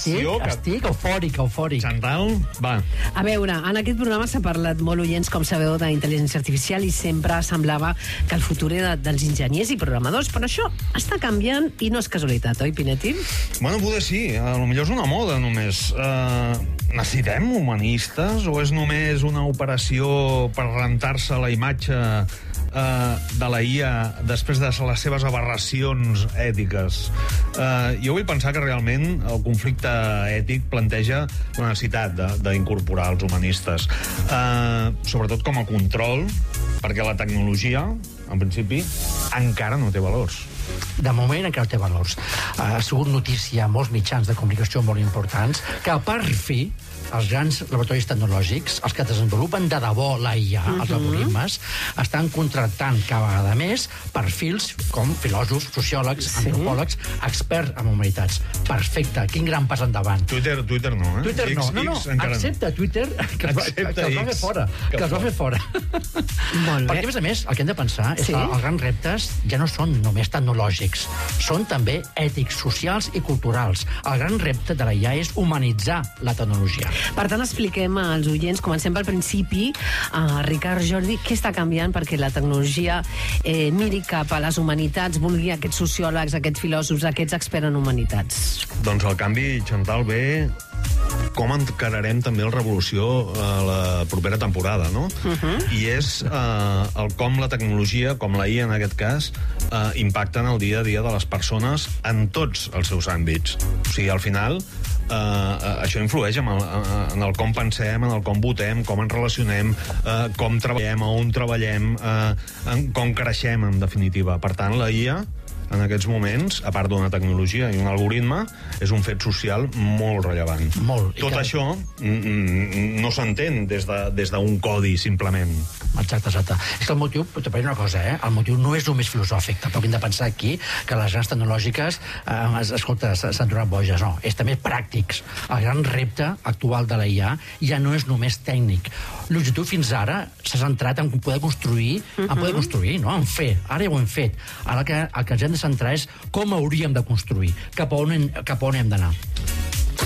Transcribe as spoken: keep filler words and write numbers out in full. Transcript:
emoció. Estic, estic eufòric, eufòric. Chantal, va. A veure, en aquest programa s'ha parlat molt, oients, com sabeu, d'intel·ligència artificial, i sempre semblava que el futur era dels enginyers i programadors, però això està canviant i no és casualitat, oi, Pinetti? Bueno, poder sí. A lo millor és una moda, només. Uh, necessitem humanistes o és només una operació per rentar-se la imatge Uh, de la I A després de les seves aberracions ètiques? Uh, jo vull pensar que realment el conflicte ètic planteja la necessitat d'incorporar els humanistes, uh, sobretot com a control, perquè la tecnologia, en principi, encara no té valors. De moment encara té valors. Ha sigut notícia a molts mitjans de comunicació molt importants que, per fi, els grans laboratoris tecnològics, els que desenvolupen de debò la I A, uh-huh. els algoritmes, estan contractant cada vegada més perfils com filòsofs, sociòlegs, sí. antropòlegs, experts en humanitats. Perfecte, quin gran pas endavant. Twitter, Twitter no, eh? Twitter no, X, no, no, X, accepta no. Twitter que es va, que, que es va fer fora. Que, que es va fer fora. Molt bé. Perquè, a més a més, el que hem de pensar és sí? que els grans reptes ja no són només tecnològics, són també ètics, socials i culturals. El gran repte de la I A és humanitzar la tecnologia. Per tant, expliquem als oients, comencem pel principi, uh, Ricard, Jordi, què està canviant perquè la tecnologia eh, miri cap a les humanitats, vulgui aquests sociòlegs, aquests filòsofs, aquests experts en humanitats? Doncs el canvi, Chantal, ve com encararem també la revolució a la propera temporada, no? Uh-huh. I és eh, el com la tecnologia, com la I A en aquest cas, eh, impacta en el dia a dia de les persones en tots els seus àmbits. O sigui, al final, eh, això influeix en el, en el com pensem, en el com votem, com ens relacionem, eh, com treballem, on treballem, eh, en com creixem, en definitiva. Per tant, la I A, en aquests moments, a part d'una tecnologia i un algoritme, és un fet social molt rellevant. Molt. Tot que... això mm, no s'entén des de, des d'un codi, simplement. Exacte, exacte. És que el motiu, t'ho diré una cosa, eh? El motiu no és només filosòfic. Tampoc hem de pensar aquí que les grans tecnològiques, eh, escolta, s'han tornat boges. No, és també pràctics. El gran repte actual de la I A ja no és només tècnic. L'objectiu fins ara s'ha centrat en poder construir, uh-huh. en poder construir, no? En fer. Ara ja ho hem fet. Ara el que, el que ens hem de centrar és com hauríem de construir, cap a on, cap a on hem d'anar.